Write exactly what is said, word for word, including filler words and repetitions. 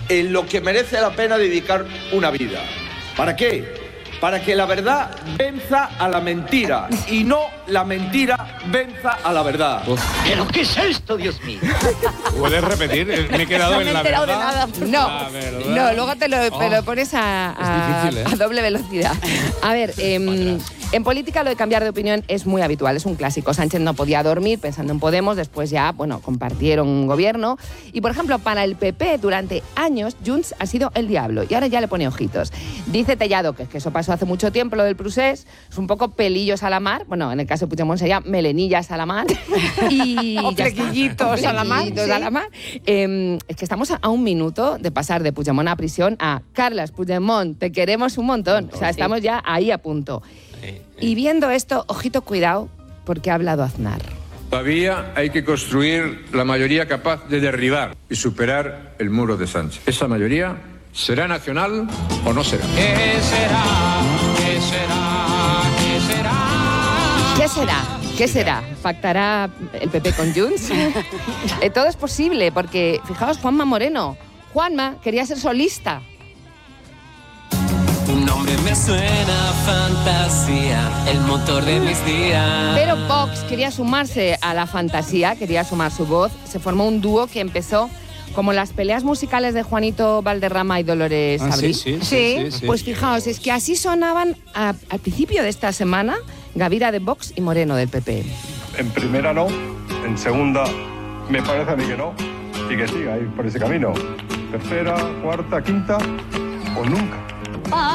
en lo que merece la pena dedicar una vida. ¿Para qué? Para que la verdad venza a la mentira y no la mentira venza a la verdad. Uf. ¿Pero qué es esto, Dios mío? ¿Puedes repetir? Me he quedado No en me he la enterado verdad. de nada. No, La verdad. no, luego te lo, te Oh. lo pones a, a, Es difícil, ¿eh? a doble velocidad. A ver, eh, en política lo de cambiar de opinión es muy habitual, es un clásico. Sánchez no podía dormir pensando en Podemos, después ya, bueno, compartieron un gobierno. Y, por ejemplo, para el P P durante años, Junts ha sido el diablo y ahora ya le pone ojitos. Dice Tellado que, que eso pasó hace mucho tiempo, lo del procés, es un poco pelillos a la mar, bueno, en el caso de Puigdemont sería melenillas a la mar. Y O ya está. flequillitos a la mar, Flequillitos sí. a la mar. Eh, es que estamos a, a un minuto de pasar de Puigdemont a prisión a Carles Puigdemont, te queremos un montón. O sea, estamos ya ahí a punto. Y viendo esto, ojito, cuidado, porque ha hablado Aznar. Todavía hay que construir la mayoría capaz de derribar y superar el muro de Sánchez. Esa mayoría será nacional o no será. ¿Qué será? ¿Qué será? ¿Qué será? ¿Qué será? ¿Qué será? ¿Pactará el P P con Junts? Eh, todo es posible, porque fijaos, Juanma Moreno. Juanma quería ser solista. Tu nombre me suena a fantasía, el motor de mis días. Pero Vox quería sumarse a la fantasía, quería sumar su voz. Se formó un dúo que empezó como las peleas musicales de Juanito Valderrama y Dolores Ah, Abril. sí, sí, sí, Sí, sí, sí. pues fijaos, es que así sonaban a- al principio de esta semana Gavira de Vox y Moreno del P P. En primera no, en segunda me parece a mí que no, y que siga ahí por ese camino. Tercera, cuarta, quinta o nunca.